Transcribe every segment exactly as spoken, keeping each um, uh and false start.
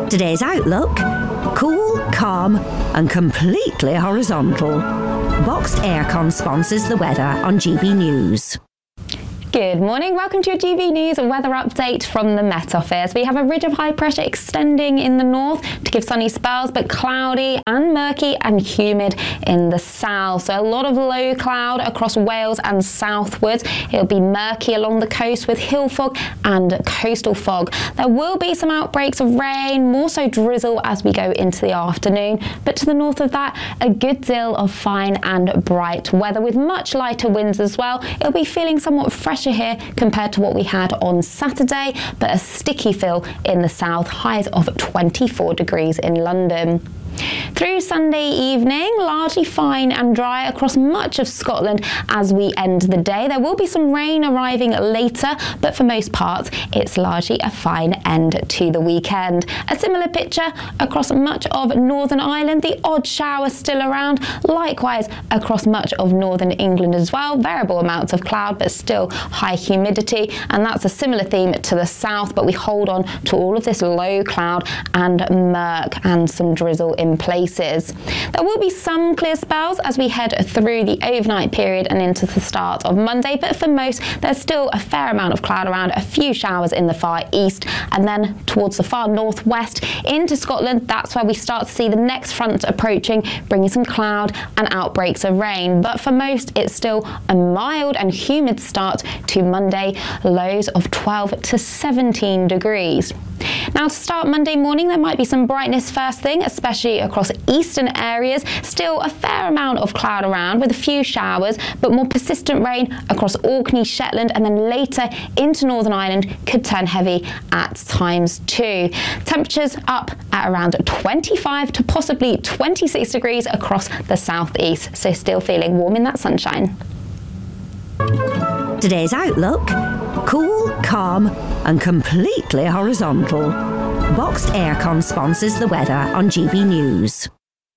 Today's outlook: cool, calm and completely horizontal. Boxed Aircon sponsors the weather on G B News. Good morning, welcome to your G B News weather update from the Met Office. We have a ridge of high pressure extending in the north to give sunny spells, but cloudy and murky and humid in the south. So a lot of low cloud across Wales and southwards. It'll be murky along the coast with hill fog and coastal fog. There will be some outbreaks of rain, more so drizzle as we go into the afternoon. But to the north of that, a good deal of fine and bright weather with much lighter winds as well. It'll be feeling somewhat fresher here compared to what we had on Saturday, but a sticky feel in the south, highs of twenty-four degrees in London. Through Sunday evening, largely fine and dry across much of Scotland as we end the day. There will be some rain arriving later, but for most parts, it's largely a fine end to the weekend. A similar picture across much of Northern Ireland, the odd shower still around. Likewise, across much of Northern England as well. Variable amounts of cloud, but still high humidity. And that's a similar theme to the south, but we hold on to all of this low cloud and murk and some drizzle in places. There will be some clear spells as we head through the overnight period and into the start of Monday, but for most there's still a fair amount of cloud around, a few showers in the far east, and then towards the far northwest into Scotland. That's where we start to see the next front approaching, bringing some cloud and outbreaks of rain. But for most it's still a mild and humid start to Monday, lows of twelve to seventeen degrees. Now to start Monday morning, there might be some brightness first thing, especially across eastern areas. Still a fair amount of cloud around with a few showers, but more persistent rain across Orkney, Shetland, and then later into Northern Ireland could turn heavy at times too. Temperatures up at around twenty-five to possibly twenty-six degrees across the southeast, so still feeling warm in that sunshine. Today's outlook: cool, calm and completely horizontal. Boxed Aircon sponsors the weather on G B News.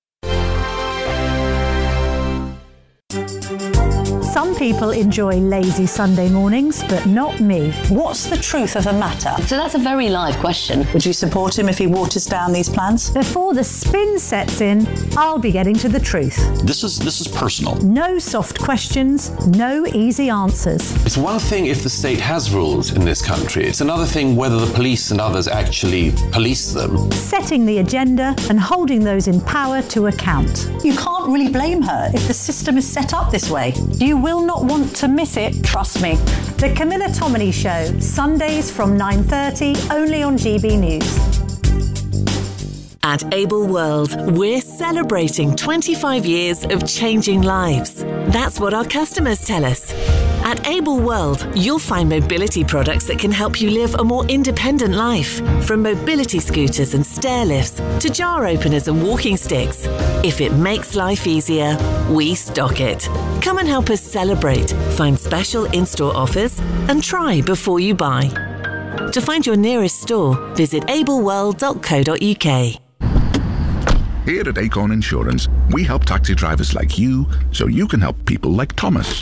Some people enjoy lazy Sunday mornings, but not me. What's the truth of the matter? So that's a very live question. Would you support him if he waters down these plans? Before the spin sets in, I'll be getting to the truth. This is this is personal. No soft questions, no easy answers. It's one thing if the state has rules in this country. It's another thing whether the police and others actually police them. Setting the agenda and holding those in power to account. You can't really blame her if the system is set up this way. You will not want to miss it, trust me. The Camilla Tominey Show, Sundays from nine thirty, only on G B News. At Able World, we're celebrating twenty-five years of changing lives. That's what our customers tell us. At Able World, you'll find mobility products that can help you live a more independent life. From mobility scooters and stair lifts to jar openers and walking sticks. If it makes life easier, we stock it. Come and help us celebrate, find special in-store offers and try before you buy. To find your nearest store, visit able world dot co dot U K. Here at Acorn Insurance, we help taxi drivers like you so you can help people like Thomas.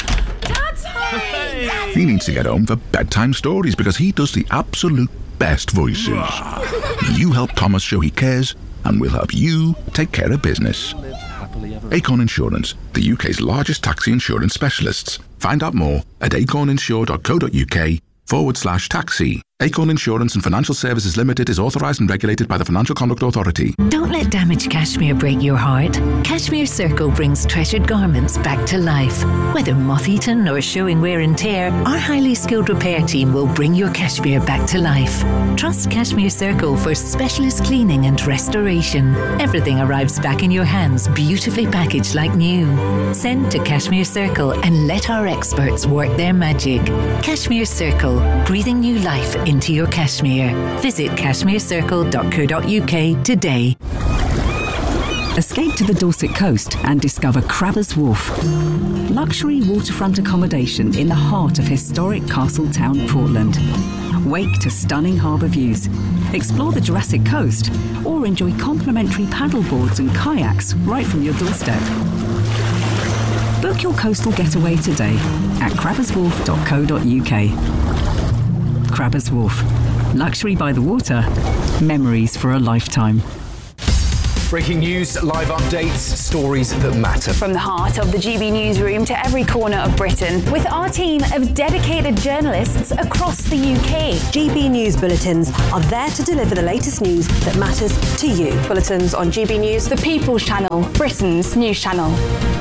He needs to get home for bedtime stories because he does the absolute best voices. You help Thomas show he cares, and we'll help you take care of business. Acorn Insurance, the U K's largest taxi insurance specialists. Find out more at acorn insure dot co dot U K forward slash taxi. Acorn Insurance and Financial Services Limited is authorised and regulated by the Financial Conduct Authority. Don't let damaged cashmere break your heart. Cashmere Circle brings treasured garments back to life. Whether moth-eaten or showing wear and tear, our highly skilled repair team will bring your cashmere back to life. Trust Cashmere Circle for specialist cleaning and restoration. Everything arrives back in your hands, beautifully packaged like new. Send to Cashmere Circle and let our experts work their magic. Cashmere Circle, breathing new life into your cashmere. Visit cashmere circle dot co dot U K today. Escape to the Dorset coast and discover Crabbers Wharf. Luxury waterfront accommodation in the heart of historic Castletown, Portland. Wake to stunning harbour views. Explore the Jurassic Coast or enjoy complimentary paddleboards and kayaks right from your doorstep. Book your coastal getaway today at crabbers wharf dot co dot U K. Crabbers Wharf, Luxury by the water. Memories for a lifetime. Breaking news, live updates, stories that matter. From the heart of the G B newsroom to every corner of Britain, with our team of dedicated journalists across the U K. G B News Bulletins are there to deliver the latest news that matters to you. Bulletins on G B News, the People's Channel, Britain's news channel.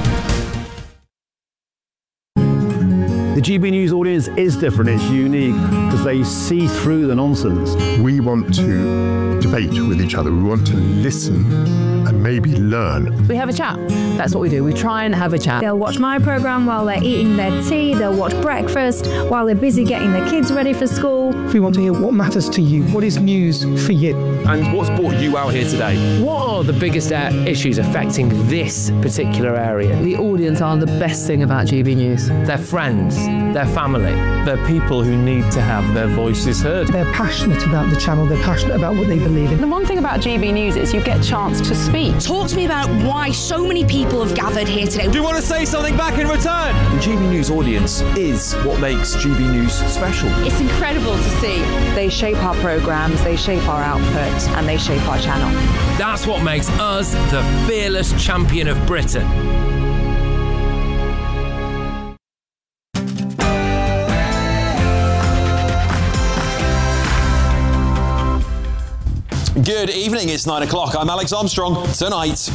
The G B News audience is different, it's unique, because they see through the nonsense. We want to debate with each other, we want to listen and maybe learn. We have a chat, that's what we do, we try and have a chat. They'll watch my programme while they're eating their tea, they'll watch breakfast while they're busy getting their kids ready for school. We want to hear what matters to you, what is news for you. And what's brought you out here today? What are the biggest uh, issues affecting this particular area? The audience are the best thing about G B News. They're friends. Their family. They're people who need to have their voices heard. They're passionate about the channel, they're passionate about what they believe in. The one thing about G B News is you get a chance to speak. Talk to me about why so many people have gathered here today. Do you want to say something back in return? The G B News audience is what makes G B News special. It's incredible to see. They shape our programmes, they shape our output, and they shape our channel. That's what makes us the fearless champion of Britain. Good evening, it's nine o'clock. I'm Alex Armstrong. Tonight.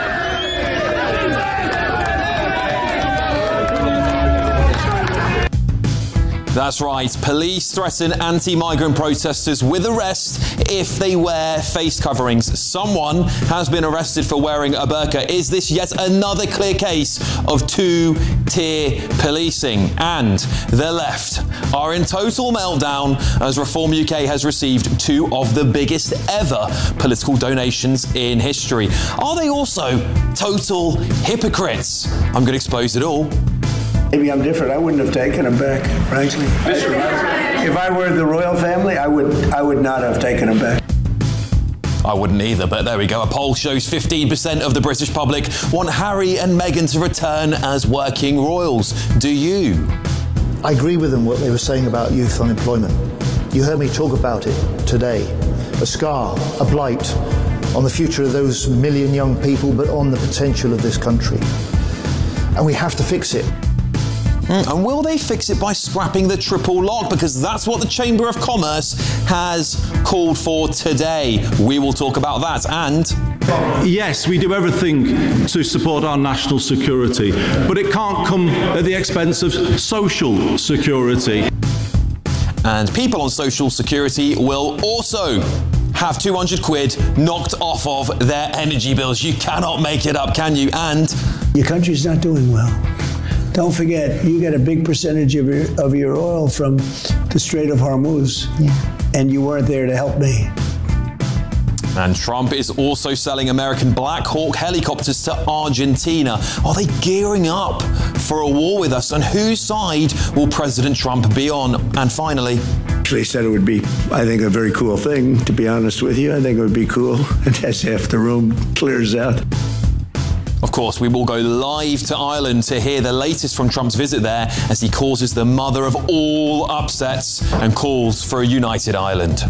That's right. Police threaten anti-migrant protesters with arrest if they wear face coverings. Someone has been arrested for wearing a burqa. Is this yet another clear case of two-tier policing? And the left are in total meltdown as Reform U K has received two of the biggest ever political donations in history. Are they also total hypocrites? I'm going to expose it all. Maybe I'm different. I wouldn't have taken him back, frankly. If I were the royal family, I would I would not have taken him back. I wouldn't either, but there we go. A poll shows fifteen percent of the British public want Harry and Meghan to return as working royals. Do you? I agree with them what they were saying about youth unemployment. You heard me talk about it today. A scar, a blight on the future of those million young people, but on the potential of this country. And we have to fix it. Mm, and will they fix it by scrapping the triple lock? Because that's what the Chamber of Commerce has called for today. We will talk about that. And yes, we do everything to support our national security, but it can't come at the expense of social security. And people on social security will also have two hundred quid knocked off of their energy bills. You cannot make it up, can you? And your country's not doing well. Don't forget, you get a big percentage of your, of your oil from the Strait of Hormuz, yeah. And you weren't there to help me. And Trump is also selling American Black Hawk helicopters to Argentina. Are they gearing up for a war with us? And whose side will President Trump be on? And finally, actually said it would be, I think, a very cool thing, to be honest with you. I think it would be cool. And as half the room clears out. Of course, we will go live to Ireland to hear the latest from Trump's visit there as he causes the mother of all upsets and calls for a united Ireland.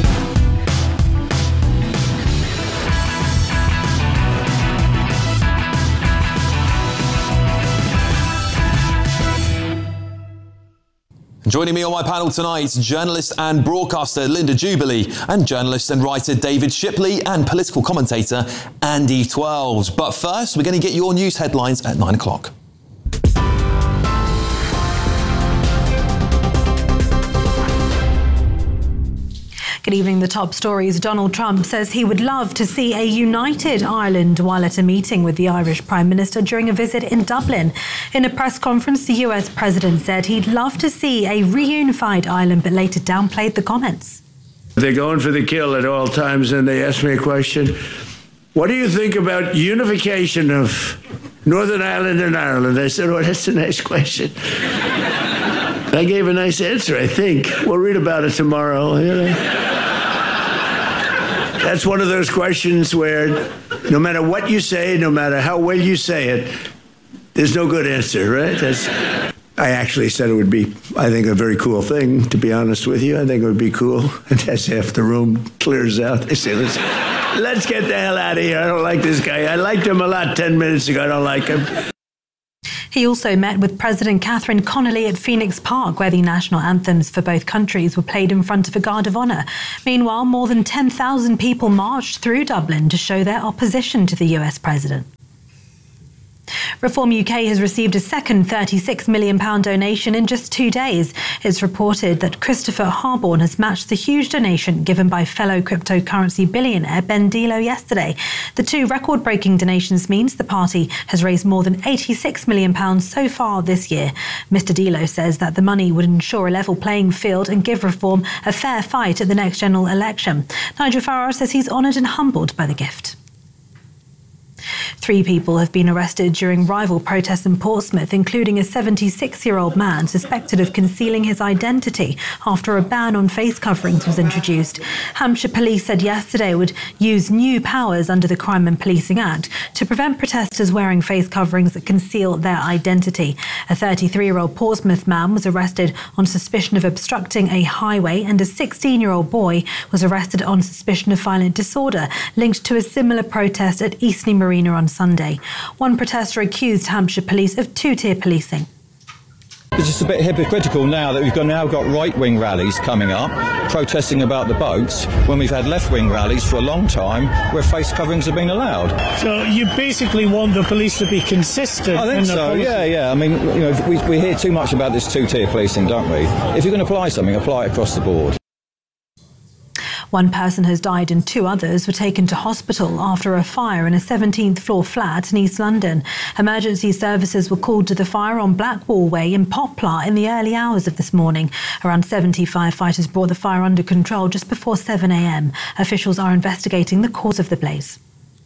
Joining me on my panel tonight, journalist and broadcaster Linda Jubilee, and journalist and writer David Shipley, and political commentator Andy Twelves. But first, we're going to get your news headlines at nine o'clock. Good evening. The top stories. Donald Trump says he would love to see a united Ireland while at a meeting with the Irish Prime Minister during a visit in Dublin. In a press conference, the U S president said he'd love to see a reunified Ireland, but later downplayed the comments. They're going for the kill at all times, and they asked me a question. What do you think about unification of Northern Ireland and Ireland? I said, oh, that's a nice question. I gave a nice answer, I think. We'll read about it tomorrow, you know. That's one of those questions where no matter what you say, no matter how well you say it, there's no good answer, right? That's, I actually said it would be, I think, a very cool thing, to be honest with you. I think it would be cool. And as half the room clears out, they say, let's, let's get the hell out of here. I don't like this guy. I liked him a lot ten minutes ago. I don't like him. He also met with President Catherine Connolly at Phoenix Park, where the national anthems for both countries were played in front of a guard of honour. Meanwhile, more than ten thousand people marched through Dublin to show their opposition to the U S president. Reform U K has received a second thirty-six million pounds donation in just two days. It's reported that Christopher Harborne has matched the huge donation given by fellow cryptocurrency billionaire Ben Dilo yesterday. The two record-breaking donations means the party has raised more than eighty-six million pounds so far this year. Mister Dilo says that the money would ensure a level playing field and give Reform a fair fight at the next general election. Nigel Farage says he's honoured and humbled by the gift. Three people have been arrested during rival protests in Portsmouth, including a seventy-six-year-old man suspected of concealing his identity after a ban on face coverings was introduced. Hampshire Police said yesterday would use new powers under the Crime and Policing Act to prevent protesters wearing face coverings that conceal their identity. A thirty-three-year-old Portsmouth man was arrested on suspicion of obstructing a highway, and a sixteen-year-old boy was arrested on suspicion of violent disorder linked to a similar protest at Eastney Marina on Sunday. One protester accused Hampshire Police of two-tier policing. It's just a bit hypocritical now that we've got now got right-wing rallies coming up, protesting about the boats, when we've had left-wing rallies for a long time where face coverings have been allowed. So you basically want the police to be consistent? I think in so, policy. yeah, yeah. I mean, you know, we, we hear too much about this two-tier policing, don't we? If you're going to apply something, apply it across the board. One person has died and two others were taken to hospital after a fire in a seventeenth floor flat in East London. Emergency services were called to the fire on Blackwall Way in Poplar in the early hours of this morning. Around seventy firefighters brought the fire under control just before seven a m. Officials are investigating the cause of the blaze.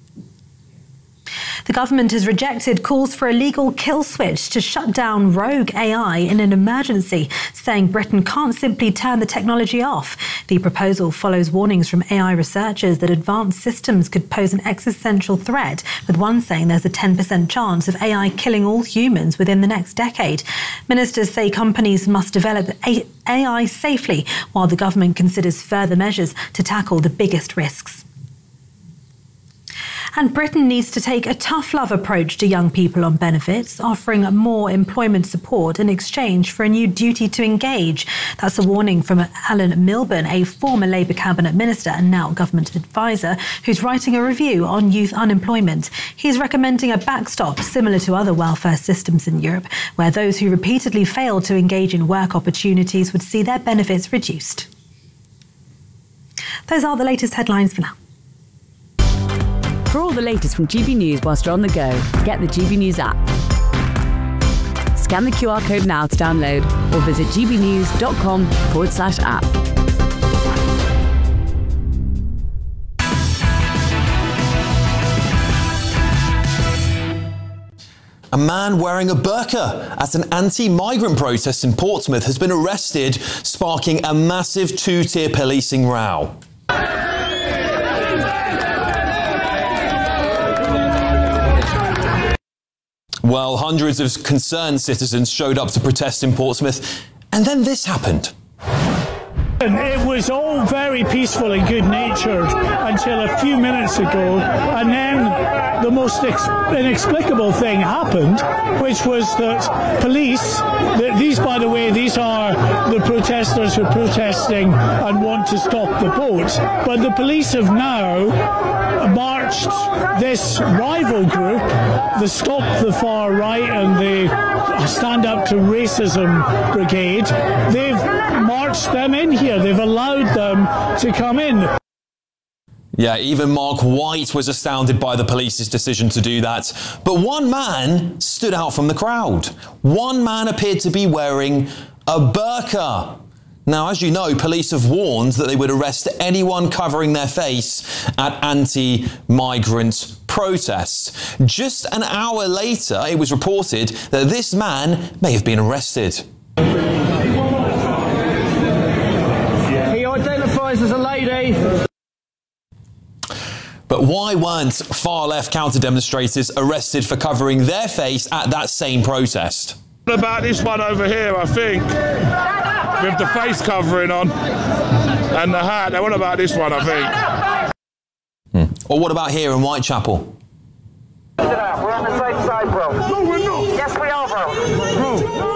The government has rejected calls for a legal kill switch to shut down rogue A I in an emergency, saying Britain can't simply turn the technology off. The proposal follows warnings from A I researchers that advanced systems could pose an existential threat, with one saying there's a ten percent chance of A I killing all humans within the next decade. Ministers say companies must develop A I safely, while the government considers further measures to tackle the biggest risks. And Britain needs to take a tough love approach to young people on benefits, offering more employment support in exchange for a new duty to engage. That's a warning from Alan Milburn, a former Labour cabinet minister and now government advisor, who's writing a review on youth unemployment. He's recommending a backstop similar to other welfare systems in Europe, where those who repeatedly fail to engage in work opportunities would see their benefits reduced. Those are the latest headlines for now. For all the latest from G B News whilst you're on the go, get the G B News app. Scan the Q R code now to download or visit gbnews.com forward slash app. A man wearing a burqa at an anti-migrant protest in Portsmouth has been arrested, sparking a massive two-tier policing row. Well, hundreds of concerned citizens showed up to protest in Portsmouth, and then this happened. It was all very peaceful and good-natured until a few minutes ago, and then the most ex- inexplicable thing happened, which was that police, that these, by the way, these are the protesters who are protesting and want to stop the boat, but the police have now marched this rival group, the Stop the Far Right and the Stand Up to Racism Brigade. They've marched them in here. They've allowed them to come in. Yeah, even Mark White was astounded by the police's decision to do that. But one man stood out from the crowd. One man appeared to be wearing a burqa. Now, as you know, police have warned that they would arrest anyone covering their face at anti-migrant protests. Just an hour later, it was reported that this man may have been arrested. He identifies as a lady. But why weren't far-left counter-demonstrators arrested for covering their face at that same protest? What about this one over here, I think, with the face covering on and the hat? Now, what about this one, I think? Hmm. Or what about here in Whitechapel? We're on the same side, bro. No, we're not. Yes, we are, bro. Bro.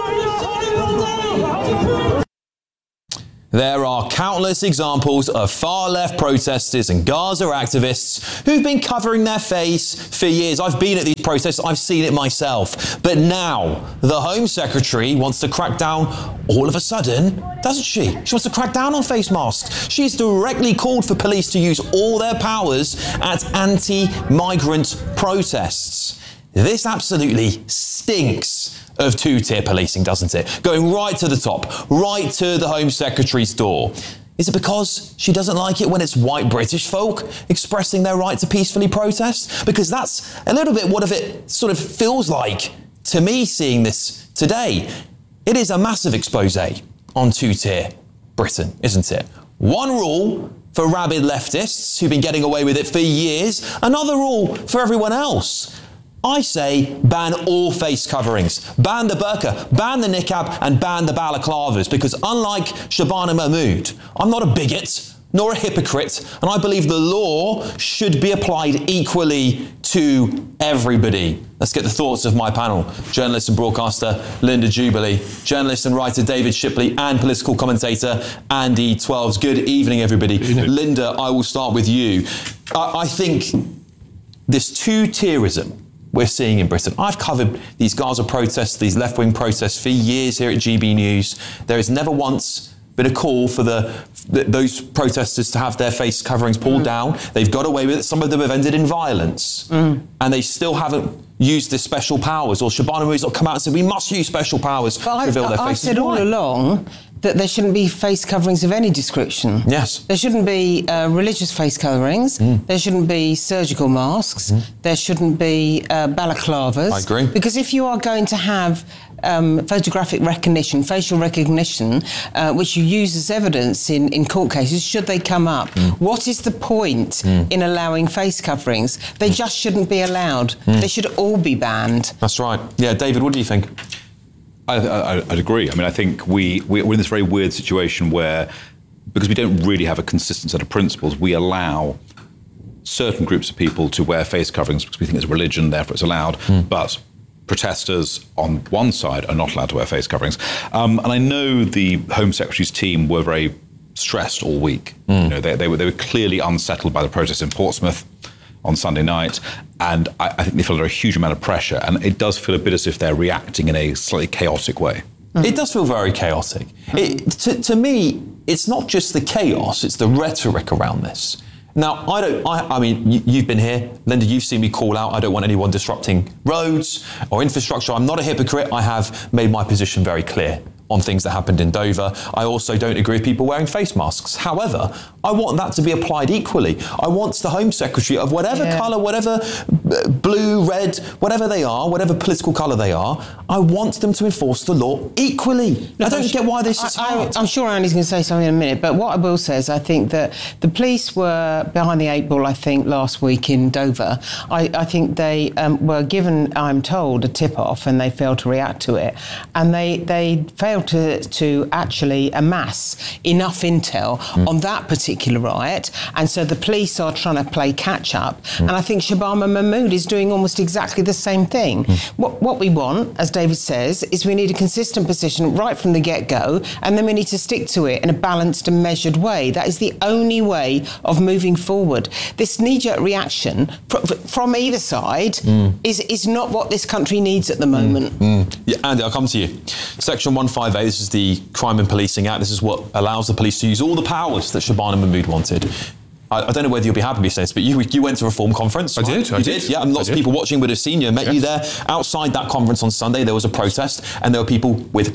There are countless examples of far-left protesters and Gaza activists who've been covering their face for years. I've been at these protests, I've seen it myself. But now, the Home Secretary wants to crack down all of a sudden, doesn't she? She wants to crack down on face masks. She's directly called for police to use all their powers at anti-migrant protests. This absolutely stinks of two-tier policing, doesn't it? Going right to the top, right to the Home Secretary's door. Is it because she doesn't like it when it's white British folk expressing their right to peacefully protest? Because that's a little bit what it sort of feels like to me seeing this today. It is a massive expose on two-tier Britain, isn't it? One rule for rabid leftists who've been getting away with it for years, another rule for everyone else. I say ban all face coverings, ban the burqa, ban the niqab and ban the balaclavas, because unlike Shabana Mahmood, I'm not a bigot nor a hypocrite, and I believe the law should be applied equally to everybody. Let's get the thoughts of my panel. Journalist and broadcaster Linda Jubilee, journalist and writer David Shipley, and political commentator Andy Twelves. Good evening, everybody. Good evening. Linda, I will start with you. I, I think this two-tierism we're seeing in Britain. I've covered these Gaza protests, these left-wing protests for years here at G B News. There has never once been a call for the, the those protesters to have their face coverings pulled mm. down. They've got away with it. Some of them have ended in violence. Mm. And they still haven't used their special powers. Or Shabana Mahmood's not come out and said, we must use special powers but to reveal I've, their I've faces. I've said Why? all along that there shouldn't be face coverings of any description. Yes. There shouldn't be uh, religious face coverings. Mm. There shouldn't be surgical masks. Mm. There shouldn't be uh, balaclavas. I agree. Because if you are going to have um, photographic recognition, facial recognition, uh, which you use as evidence in, in court cases, should they come up, mm. what is the point mm. in allowing face coverings? They just shouldn't be allowed. Mm. They should all be banned. That's right. Yeah, David, what do you think? I, I, I'd agree. I mean, I think we, we, we're in this very weird situation where, because we don't really have a consistent set of principles, we allow certain groups of people to wear face coverings because we think it's a religion, therefore it's allowed, mm. but protesters on one side are not allowed to wear face coverings. Um, and I know the Home Secretary's team were very stressed all week. Mm. You know, they, they, were, they were clearly unsettled by the protests in Portsmouth on Sunday night, and I, I think they feel under a huge amount of pressure, and it does feel a bit as if they're reacting in a slightly chaotic way. Mm. It does feel very chaotic. It, to, to me, it's not just the chaos, it's the rhetoric around this. Now, I don't, I, I mean, you, you've been here, Linda, you've seen me call out, I don't want anyone disrupting roads or infrastructure. I'm not a hypocrite, I have made my position very clear on things that happened in Dover. I also don't agree with people wearing face masks. However, I want that to be applied equally. I want the Home Secretary of whatever yeah. colour, whatever blue, red, whatever they are, whatever political colour they are, I want them to enforce the law equally. No, I don't I'm get why this is hard. I, I'm sure Andy's going to say something in a minute, but what I will say is I think that the police were behind the eight ball, I think, last week in Dover. I, I think they um, were given, I'm told, a tip-off and they failed to react to it. And they, they failed To, to actually amass enough intel mm. on that particular riot, and so the police are trying to play catch up. Mm. And I think Shabana Mahmood is doing almost exactly the same thing. Mm. What, what we want, as David says, is we need a consistent position right from the get-go, and then we need to stick to it in a balanced and measured way. That is the only way of moving forward. This knee-jerk reaction fr- from either side mm. is, is not what this country needs at the moment. Mm. Mm. Yeah, Andy, I'll come to you. Section one fifty-eight, this is the Crime and Policing Act. This is what allows the police to use all the powers that Shabana Mahmood wanted. I, I don't know whether you'll be happy to say this, but you you went to a Reform conference. I right? did, I you did. did. Yeah, and lots of people watching would have seen you, met yes. you there. Outside that conference on Sunday, there was a protest, and there were people with com-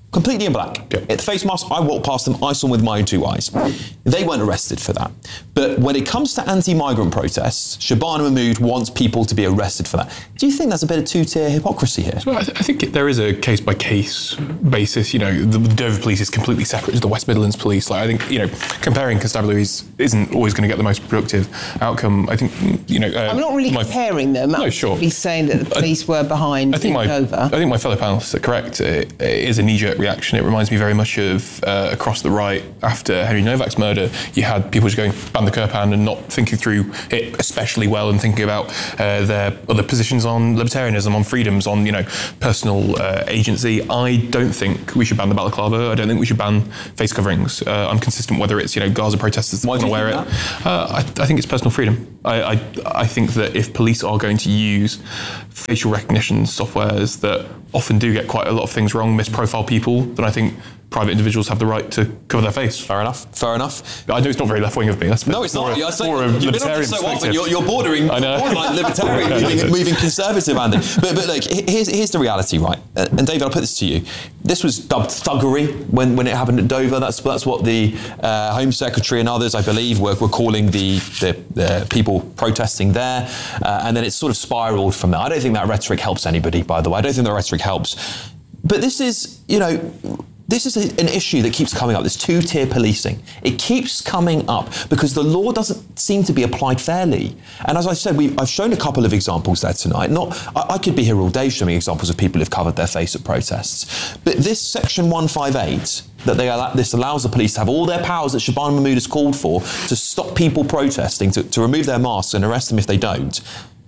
completely in black. Yeah. At the face mask, I walked past them, I saw them with my own two eyes. They weren't arrested for that. But when it comes to anti-migrant protests, Shabana Mahmood wants people to be arrested for that. Do you think that's a bit of two-tier hypocrisy here? Well, I, th- I think it, there is a case-by-case basis. You know, the, the Dover police is completely separate to the West Midlands police. Like, I think, you know, comparing constabularies isn't always going to get the most productive outcome. I think, you know... Uh, I'm not really my, comparing them. No, I'm sure. He's saying that the police I, were behind I think my, Dover. I think my fellow panellists are correct. It, it is a knee-jerk reaction. It reminds me very much of uh, across the right after Henry Novak's murder. You had people just going ban the Kirpan and not thinking through it especially well and thinking about uh, their other positions on libertarianism, on freedoms, on, you know, personal uh, agency. I don't think we should ban the balaclava. I don't think we should ban face coverings. Uh, I'm consistent whether it's, you know, Gaza protesters that want to wear it. Uh, I, I think it's personal freedom. I, I, I think that if police are going to use facial recognition softwares that often do get quite a lot of things wrong, misprofile people, then I think private individuals have the right to cover their face. Fair enough. Fair enough. I know it's not very left-wing of me. That's no, it's not. A, you're saying, a you've been on this so often. You're, you're bordering, I know. borderline libertarian, moving, moving conservative, Andy. But, but like, here's, here's the reality, right? Uh, and David, I'll put this to you. This was dubbed thuggery when, when it happened at Dover. That's that's what the uh, Home Secretary and others, I believe, were, were calling the, the, the people protesting there. Uh, and then it's sort of spiraled from there. I don't think that rhetoric helps anybody, by the way. I don't think the rhetoric helps. But this is, you know, this is a, an issue that keeps coming up, this two-tier policing. It keeps coming up because the law doesn't seem to be applied fairly. And as I said, we, I've shown a couple of examples there tonight. Not, I, I could be here all day showing examples of people who've covered their face at protests. But this section one fifty-eight, that they allow, this allows the police to have all their powers that Shabana Mahmood has called for to stop people protesting, to, to remove their masks and arrest them if they don't.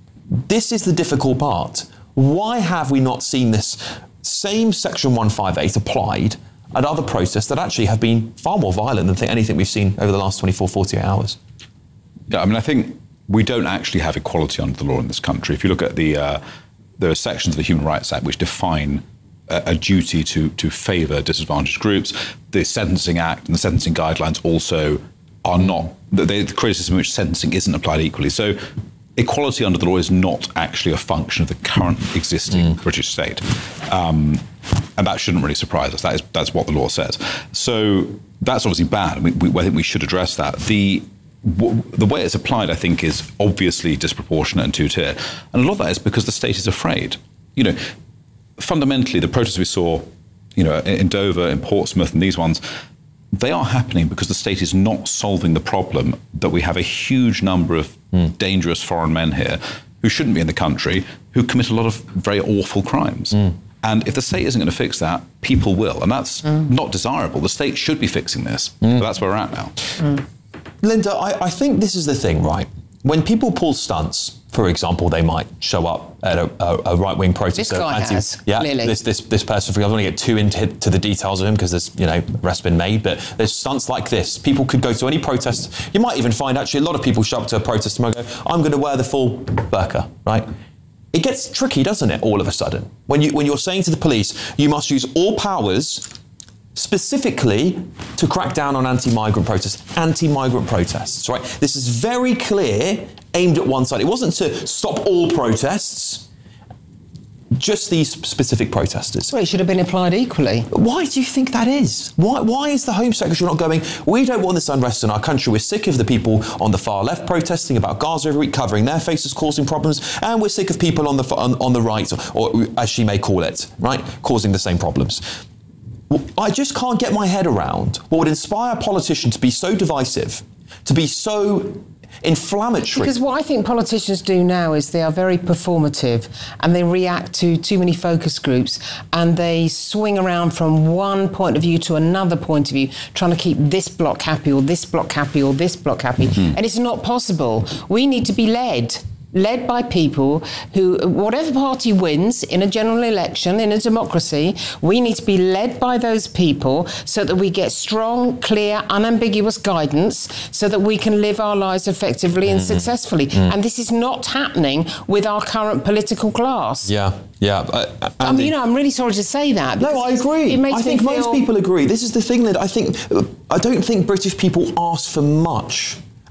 This is the difficult part. Why have we not seen this same section one fifty-eight applied at other protests that actually have been far more violent than th- anything we've seen over the last twenty-four, forty-eight hours? Yeah, I mean, I think we don't actually have equality under the law in this country. If you look at the, uh, there are sections of the Human Rights Act which define a, a duty to, to favour disadvantaged groups. The Sentencing Act and the sentencing guidelines also are not, they, the criticism in which sentencing isn't applied equally. So equality under the law is not actually a function of the current existing mm. British state. Um, and that shouldn't really surprise us. That is, that's what the law says. So that's obviously bad. We, we, I think we should address that. The w- the way it's applied, I think, is obviously disproportionate and two-tier. And a lot of that is because the state is afraid. You know, fundamentally, the protests we saw, you know, in Dover, in Portsmouth, and these ones, they are happening because the state is not solving the problem that we have a huge number of mm. dangerous foreign men here who shouldn't be in the country, who commit a lot of very awful crimes. Mm. And if the state isn't going to fix that, people will. And that's mm. not desirable. The state should be fixing this. Mm. But that's where we're at now. Mm. Linda, I, I think this is the thing, right? When people pull stunts, for example, they might show up at a, a, a right-wing protest. This guy anti- has, yeah, clearly. This, this, this person, I don't want to get too into to the details of him because there's, you know, arrest been made, but there's stunts like this. People could go to any protest. You might even find, actually, a lot of people show up to a protest and go, I'm going to wear the full burqa, right? It gets tricky, doesn't it, all of a sudden? When, you, when you're saying to the police, you must use all powers specifically to crack down on anti-migrant protests, anti-migrant protests, right? This is very clear, aimed at one side. It wasn't to stop all protests, just these specific protesters. Well, it should have been applied equally. Why do you think that is? Why, why is the Home Secretary not going, we don't want this unrest in our country, we're sick of the people on the far left protesting about Gaza every week, covering their faces, causing problems, and we're sick of people on the on, on the right, or, or as she may call it, right, causing the same problems. I just can't get my head around what would inspire a politician to be so divisive, to be so inflammatory. Because what I think politicians do now is they are very performative and they react to too many focus groups and they swing around from one point of view to another point of view, trying to keep this bloc happy or this bloc happy or this bloc happy. Mm-hmm. And it's not possible. We need to be led. led by people who, whatever party wins in a general election, in a democracy, we need to be led by those people so that we get strong, clear, unambiguous guidance so that we can live our lives effectively and mm. successfully. Mm. And this is not happening with our current political class. Yeah, yeah. Uh, I mean, you know, I'm really sorry to say that. No, I agree. It makes I think me feel... most people agree. This is the thing that I think, I don't think British people ask for much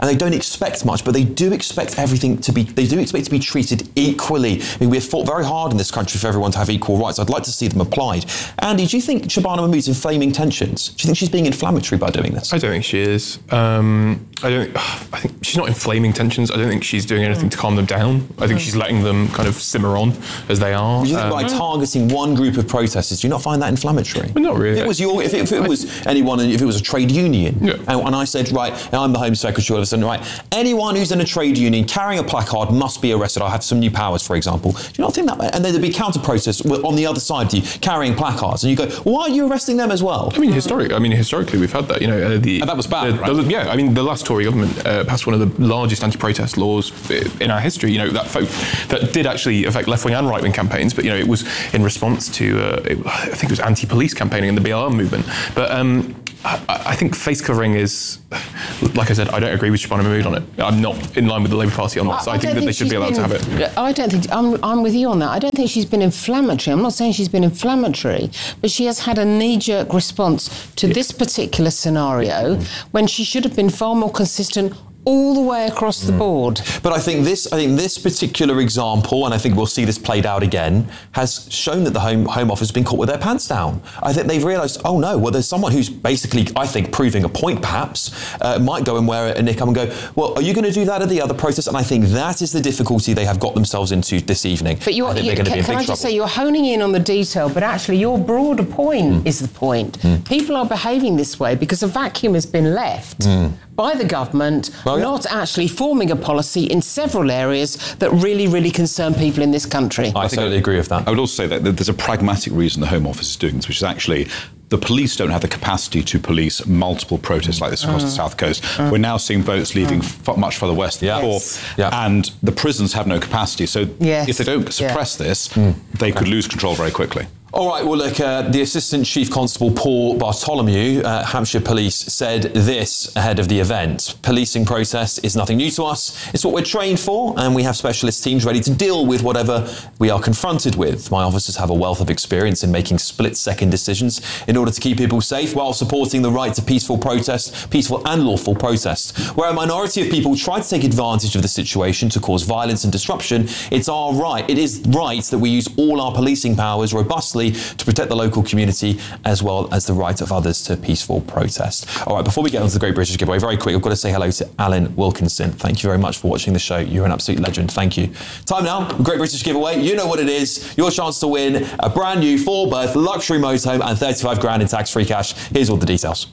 and they don't expect much, but they do expect everything to be, they do expect to be treated equally. I mean, we've fought very hard in this country for everyone to have equal rights. I'd like to see them applied. Andy, do you think Shabana Mahmood's inflaming tensions? Do you think she's being inflammatory by doing this? I don't think she is. Um, I don't. I think she's not inflaming tensions. I don't think she's doing anything to calm them down. I think she's letting them kind of simmer on as they are. Do you think um, by targeting one group of protesters, do you not find that inflammatory? Well, not really. If it was your, if it, if it was anyone, if it was a trade union, yeah. and, and I said, right, I'm the Home Secretary, all of a sudden, right, anyone who's in a trade union carrying a placard must be arrested. I have some new powers, for example. Do you not think that? And then there'd be counter protests on the other side of you carrying placards, and you go, why are you arresting them as well? I mean, historically, I mean, historically, we've had that. You know, uh, the and that was bad. The, right? the, yeah, I mean, the last Tory government uh, passed one of the largest anti-protest laws in our history. You know, that folk, that did actually affect left-wing and right-wing campaigns, but you know, it was in response to uh, it, I think it was anti-police campaigning in the B L M movement. But um, I, I think face covering is, like I said, I don't agree with Shabana Mahmood on it. I'm not in line with the Labour Party on that. So I, I think that they should be allowed been, to have it. I don't think I'm, I'm with you on that. I don't think she's been inflammatory. I'm not saying she's been inflammatory, but she has had a knee-jerk response to yeah. this particular scenario mm. when she should have been far more consistent all the way across the board. But I think this, I think this particular example, and I think we'll see this played out again, has shown that the Home Home Office has been caught with their pants down. I think they've realised, oh no, well, there's someone who's basically, I think, proving a point. Perhaps uh, might go and wear a niqab and go, well, are you going to do that at the other protest? And I think that is the difficulty they have got themselves into this evening. But you're, I think you, they're going to can, be in can big I just trouble. say you're honing in on the detail, but actually your broader point mm. is the point. Mm. People are behaving this way because a vacuum has been left mm. by the government, well, yeah. not actually forming a policy in several areas that really, really concern people in this country. I totally agree with that. I would also say that there's a pragmatic reason the Home Office is doing this, which is actually the police don't have the capacity to police multiple protests like this across mm. the South Coast. Mm. We're now seeing boats leaving mm. f- much further west than yeah. before, yes. yeah. and the prisons have no capacity. So yes. if they don't suppress yeah. this, mm. they could lose control very quickly. All right, well, look, uh, the Assistant Chief Constable Paul Bartholomew, uh, Hampshire Police, said this ahead of the event. Policing process is nothing new to us. It's what we're trained for, and we have specialist teams ready to deal with whatever we are confronted with. My officers have a wealth of experience in making split-second decisions in order to keep people safe while supporting the right to peaceful protest, peaceful and lawful protest. Where a minority of people try to take advantage of the situation to cause violence and disruption, it's our right, it is right that we use all our policing powers robustly to protect the local community as well as the right of others to peaceful protest. All right, before we get on to the Great British Giveaway, very quick, I've got to say hello to Alan Wilkinson. Thank you very much for watching the show. You're an absolute legend. Thank you. Time now, Great British Giveaway. You know what it is. Your chance to win a brand new four-berth luxury motorhome and thirty-five grand in tax-free cash. Here's all the details.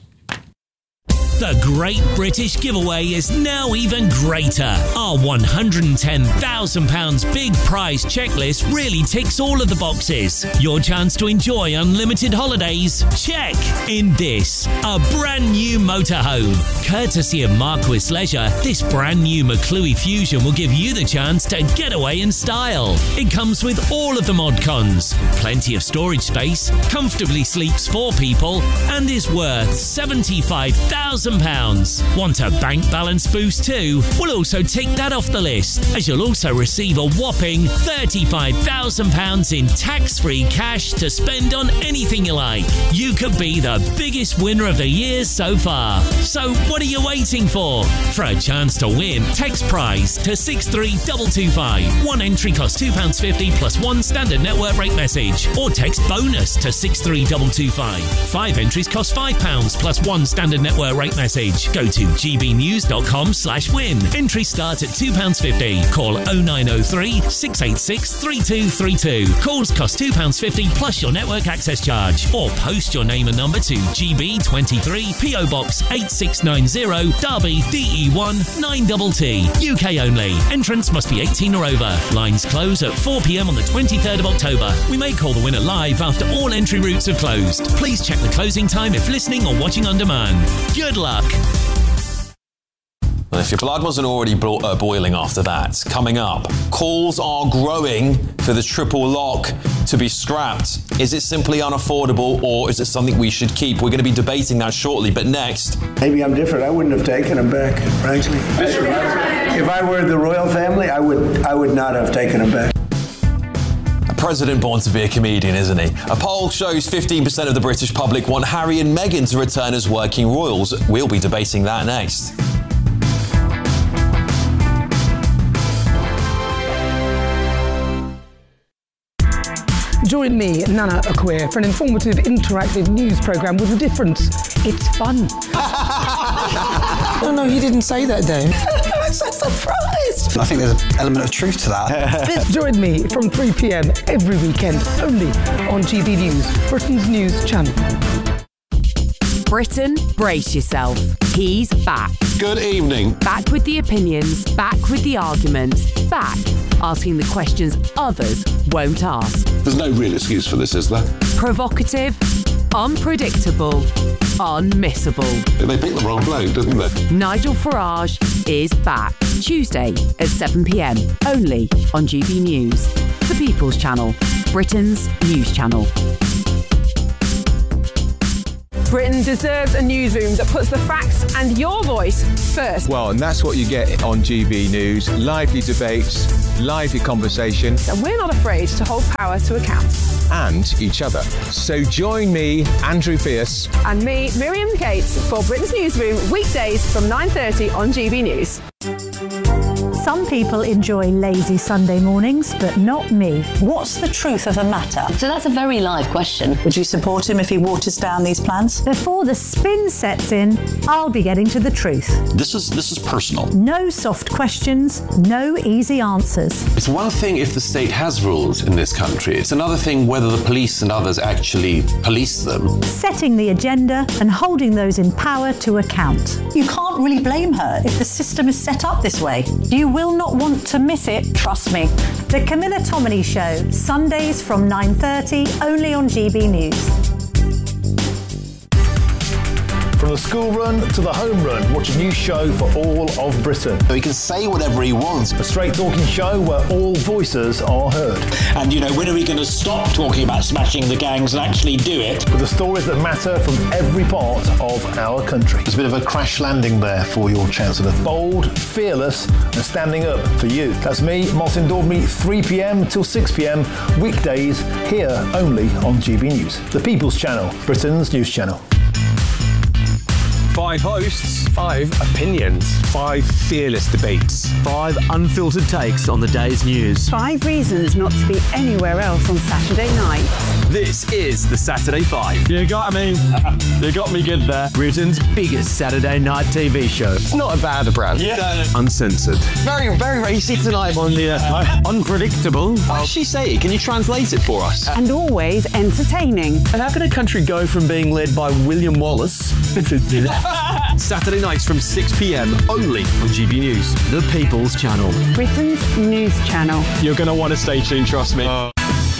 The Great British Giveaway is now even greater. Our one hundred ten thousand pounds big prize checklist really ticks all of the boxes. Your chance to enjoy unlimited holidays? Check. In this, a brand new motorhome. Courtesy of Marquis Leisure, this brand new McClue Fusion will give you the chance to get away in style. It comes with all of the mod cons, plenty of storage space, comfortably sleeps four people, and is worth seventy-five thousand pounds. Want a bank balance boost too? We'll also take that off the list, as you'll also receive a whopping thirty-five thousand pounds in tax-free cash to spend on anything you like. You could be the biggest winner of the year so far. So what are you waiting for? For a chance to win, text prize to six three two two five. One entry costs two pounds fifty plus one standard network rate message, or text bonus to six three two two five. Five entries cost five pounds plus one standard network rate message. Go to gbnews.com slash win. Entries start at two pounds fifty. Call oh nine oh three, six eight six, three two three two. Calls cost two pounds fifty plus your network access charge. Or post your name and number to G B twenty-three, P O Box eight six nine zero, Derby, D E one nine T T. U K only. Entrance must be eighteen or over. Lines close at four p.m. on the twenty-third of October. We may call the winner live after all entry routes have closed. Please check the closing time if listening or watching on demand. Good luck. And if your blood wasn't already blo- uh, boiling after that, coming up, calls are growing for the triple lock to be scrapped. Is it simply unaffordable, or is it something we should keep? We're going to be debating that shortly, but next... Maybe I'm different. I wouldn't have taken him back, frankly. If I were the royal family, I would, I would not have taken him back. A president born to be a comedian, isn't he? A poll shows fifteen percent of the British public want Harry and Meghan to return as working royals. We'll be debating that next. Join me, Nana Akwe, for an informative, interactive news programme with a difference. It's fun. No, no, you didn't say that, Dave. I'm so surprised. I think there's an element of truth to that. Join me from three p.m. every weekend, only on G B News, Britain's news channel. Britain, brace yourself. He's back. Good evening. Back with the opinions, back with the arguments, back asking the questions others won't ask. There's no real excuse for this, is there? Provocative, unpredictable, unmissable. They picked the wrong bloke, didn't they? Nigel Farage is back. Tuesday at seven p.m. only on G B News, the People's Channel, Britain's news channel. Britain deserves a newsroom that puts the facts and your voice first. Well, and that's what you get on G B News. Lively debates, lively conversation. And we're not afraid to hold power to account. And each other. So join me, Andrew Pierce. And me, Miriam Cates, for Britain's Newsroom, weekdays from nine thirty on G B News. Some people enjoy lazy Sunday mornings, but not me. What's the truth of the matter? So that's a very live question. Would you support him if he waters down these plans? Before the spin sets in, I'll be getting to the truth. This is this is personal. No soft questions, no easy answers. It's one thing if the state has rules in this country. It's another thing whether the police and others actually police them. Setting the agenda and holding those in power to account. You can't really blame her if the system is set up this way. You will not want to miss it, trust me. The Camilla Tominey Show, Sundays from nine thirty, only on G B News. From the school run to the home run, watch a new show for all of Britain. He can say whatever he wants. A straight talking show where all voices are heard. And, you know, when are we going to stop talking about smashing the gangs and actually do it? With the stories that matter from every part of our country. There's a bit of a crash landing there for your Chancellor. Bold, fearless, and standing up for you. That's me, Martin Daubney, three p.m. till six p.m. weekdays, here only on G B News. The People's Channel, Britain's news channel. Five hosts, five opinions, five fearless debates, five unfiltered takes on the day's news. Five reasons not to be anywhere else on Saturday night. This is the Saturday Five. You got me. You got me good there. Britain's biggest Saturday night T V show. It's not a bad brand. Yeah. Uncensored. Very, very racy tonight. On the uh, unpredictable. What does she say? Can you translate it for us? And always entertaining. And how can a country go from being led by William Wallace Saturday nights from six p.m. only on G B News, the People's Channel. Britain's news channel. You're going to want to stay tuned, trust me. Uh.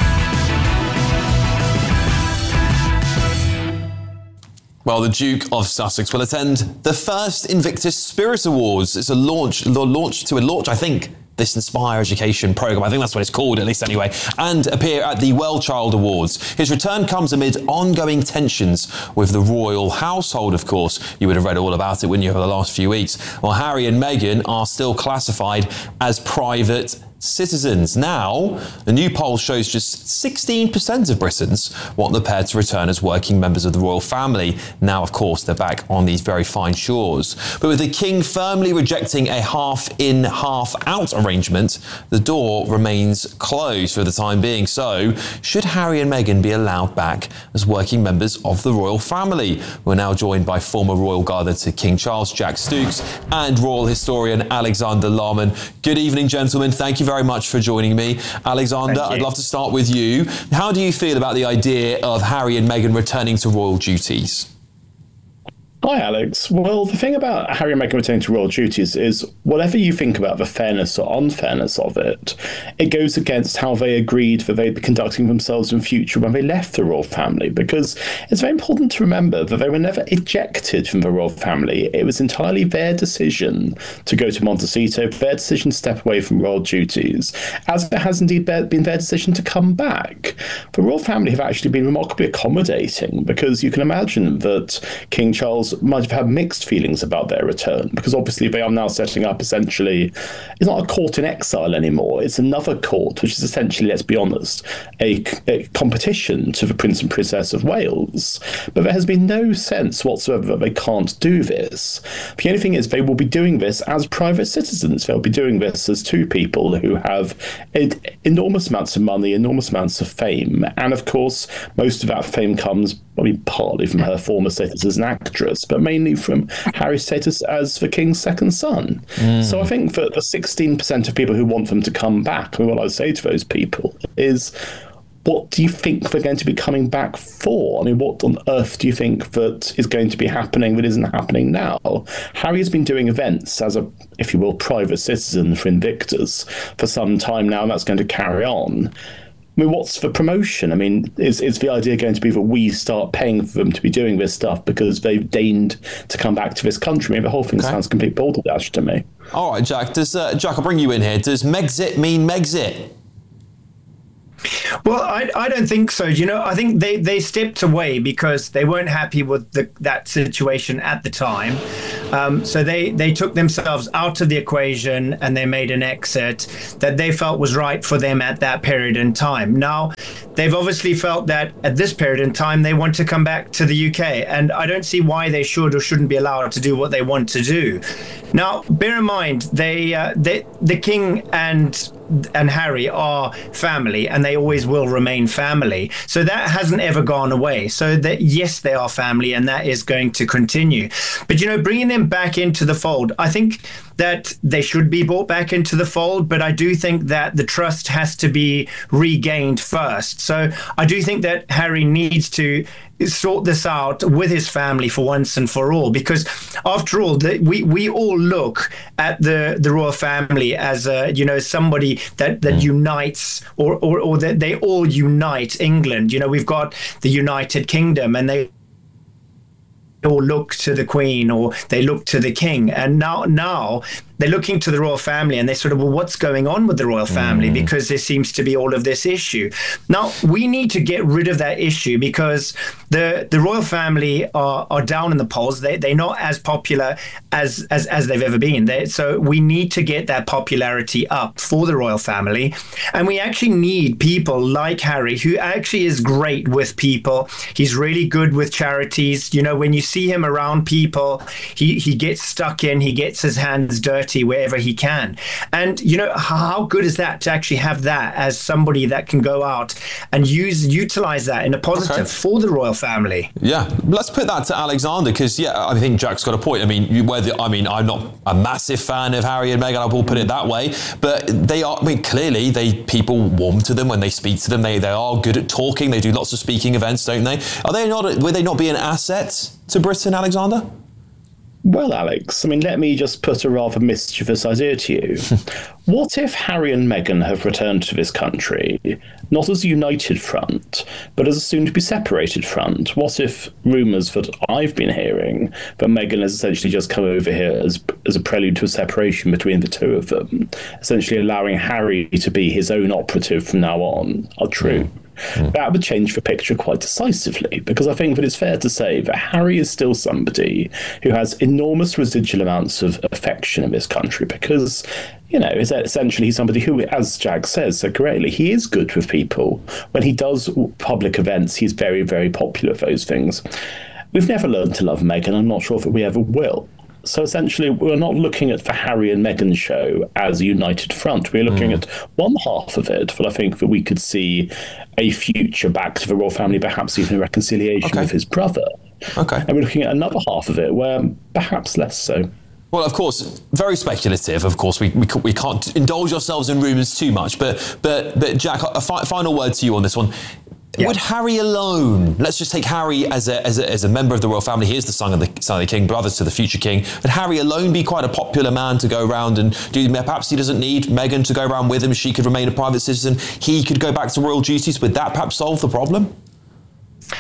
Well, the Duke of Sussex will attend the first Invictus Spirit Awards. It's a launch, the launch to a launch, I think, this Inspire Education programme. I think that's what it's called, at least anyway, and appear at the Well Child Awards. His return comes amid ongoing tensions with the royal household, of course. You would have read all about it, wouldn't you, over the last few weeks? Well, Harry and Meghan are still classified as private citizens. Now, the new poll shows just sixteen percent of Britons want the pair to return as working members of the royal family. Now, of course, they're back on these very fine shores. But with the King firmly rejecting a half-in, half-out arrangement, the door remains closed for the time being. So, should Harry and Meghan be allowed back as working members of the royal family? We're now joined by former royal guardian to King Charles, Jack Stooks, and royal historian Alexander Larman. Good evening, gentlemen. Thank you very much for joining me. Alexander, I'd love to start with you. How do you feel about the idea of Harry and Meghan returning to royal duties? Hi, Alex. Well, the thing about Harry and Meghan returning to royal duties is whatever you think about the fairness or unfairness of it, it goes against how they agreed that they'd be conducting themselves in future when they left the royal family, because it's very important to remember that they were never ejected from the royal family. It was entirely their decision to go to Montecito, their decision to step away from royal duties, as it has indeed been their decision to come back. The royal family have actually been remarkably accommodating, because you can imagine that King Charles royals might have had mixed feelings about their return, because obviously they are now setting up essentially, it's not a court in exile anymore, it's another court, which is essentially, let's be honest, a, a competition to the Prince and Princess of Wales. But there has been no sense whatsoever that they can't do this. The only thing is they will be doing this as private citizens. They'll be doing this as two people who have enormous amounts of money, enormous amounts of fame. And of course, most of that fame comes, I mean, partly from her former status as an actress, but mainly from Harry's status as the king's second son. Mm. So I think that the sixteen percent of people who want them to come back, I mean, what I would say to those people is, what do you think they're going to be coming back for? I mean, what on earth do you think that is going to be happening that isn't happening now? Harry has been doing events as a, if you will, private citizen for Invictus for some time now, and that's going to carry on. I mean, what's the promotion? I mean, is, is the idea going to be that we start paying for them to be doing this stuff because they've deigned to come back to this country? I mean, the whole thing okay. sounds complete balderdash to me. All right, Jack. Does uh, Jack, I'll bring you in here. Does Megxit mean Megxit? Well, I, I don't think so. You know, I think they, they stepped away because they weren't happy with the, that situation at the time. Um, so they, they took themselves out of the equation and they made an exit that they felt was right for them at that period in time. Now, they've obviously felt that at this period in time, they want to come back to the U K. And I don't see why they should or shouldn't be allowed to do what they want to do. Now, bear in mind, they, uh, they the king and and Harry are family, and they always will remain family. So that hasn't ever gone away. So that, yes, they are family, and that is going to continue. But, you know, bringing them back into the fold, I think that they should be brought back into the fold, but I do think that the trust has to be regained first. So I do think that Harry needs to sort this out with his family for once and for all, because after all, the, we we all look at the the royal family as a, you know, somebody that that unites, or or, or that they all unite England. You know, we've got the United Kingdom, and they all look to the Queen, or they look to the King, and now now they're looking to the royal family, and they sort of, well, what's going on with the royal family? Mm. Because there seems to be all of this issue. Now, we need to get rid of that issue, because the the royal family are, are down in the polls. They, they're not as popular as as, as they've ever been. They, so we need to get that popularity up for the royal family. And we actually need people like Harry, who actually is great with people. He's really good with charities. You know, when you see him around people, he, he gets stuck in, he gets his hands dirty wherever he can. And, you know, how good is that to actually have that as somebody that can go out and use utilize that in a positive okay. for the royal family? Yeah, let's put that to Alexander, because, yeah, I think Jack's got a point. I mean, you, whether, I mean, I'm not a massive fan of Harry and Meghan, I will put it that way, but they are, I mean, clearly, they people warm to them when they speak to them. They, they are good at talking. They do lots of speaking events, don't they? Are they not, would they not be an asset to Britain, Alexander? Well, Alex, I mean, let me just put a rather mischievous idea to you. What if Harry and Meghan have returned to this country, not as a united front, but as a soon-to-be separated front? What if rumours that I've been hearing that Meghan has essentially just come over here as as a prelude to a separation between the two of them, essentially allowing Harry to be his own operative from now on, are true? Mm. Mm. That would change the picture quite decisively, because I think that it's fair to say that Harry is still somebody who has enormous residual amounts of affection in this country, because, you know, essentially he's somebody who, as Jack says so correctly, he is good with people. When he does public events, he's very, very popular for those things. We've never learned to love Meghan. I'm not sure that we ever will. So essentially, we're not looking at the Harry and Meghan show as a united front. We're looking mm. at one half of it, but I think that we could see a future back to the royal family, perhaps even a reconciliation okay. with his brother. Okay. And we're looking at another half of it where perhaps less so. Well, of course, very speculative. Of course, we we, we can't indulge ourselves in rumours too much. But but but Jack, a fi- final word to you on this one. Yeah. Would Harry alone, let's just take Harry as a, as a as a member of the royal family, he is the son of the son of the king, brothers to the future king, would Harry alone be quite a popular man to go around and do, perhaps he doesn't need Meghan to go around with him, she could remain a private citizen, he could go back to royal duties, would that perhaps solve the problem?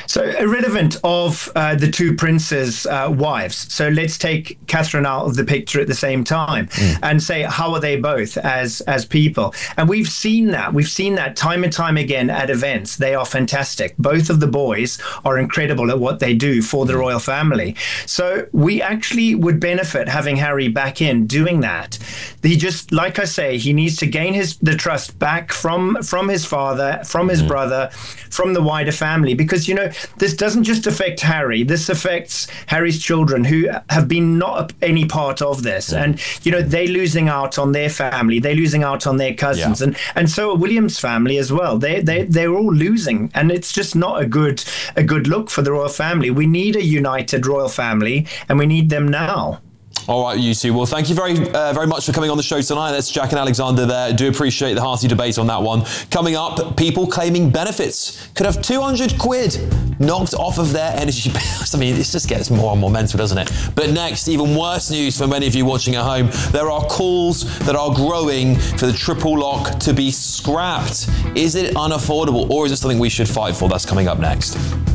So irrelevant of uh, the two princes' uh, wives. So let's take Catherine out of the picture at the same time mm. and say, how are they both as as people? And we've seen that. We've seen that time and time again at events. They are fantastic. Both of the boys are incredible at what they do for the royal family. So we actually would benefit having Harry back in doing that. He just, like I say, he needs to gain his the trust back from, from his father, from his mm. brother, from the wider family. Because, you know, this doesn't just affect Harry. This affects Harry's children who have been not any part of this. Mm. And, you know, they're losing out on their family. They're losing out on their cousins. Yeah. And and so are William's family as well. They, they, they're all losing. And it's just not a good, a good look for the royal family. We need a united royal family, and we need them now. All right, you two. Well, thank you very, uh, very much for coming on the show tonight. That's Jack and Alexander there. Do appreciate the hearty debate on that one. Coming up, people claiming benefits could have two hundred quid knocked off of their energy bills. I mean, this just gets more and more mental, doesn't it? But next, even worse news for many of you watching at home. There are calls that are growing for the triple lock to be scrapped. Is it unaffordable, or is it something we should fight for? That's coming up next.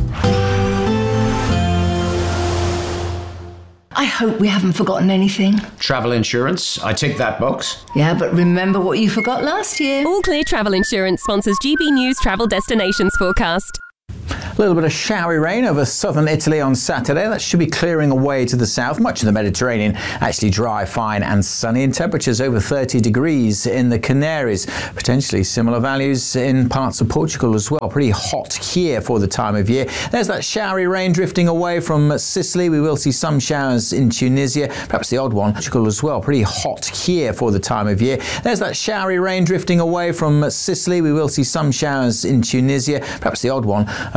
I hope we haven't forgotten anything. Travel insurance, I tick that box. Yeah, but remember what you forgot last year. All Clear Travel Insurance sponsors G B News Travel Destinations Forecast. A little bit of showery rain over southern Italy on Saturday. That should be clearing away to the south. Much of the Mediterranean actually dry, fine and sunny, and temperatures over thirty degrees in the Canaries. Potentially similar values in parts of Portugal as well. Pretty hot here for the time of year. There's that showery rain drifting away from Sicily. We will see some showers in Tunisia, perhaps the odd one. Portugal as well. Pretty hot here for the time of year. There's that showery rain drifting away from Sicily. We will see some showers in Tunisia, perhaps the odd one.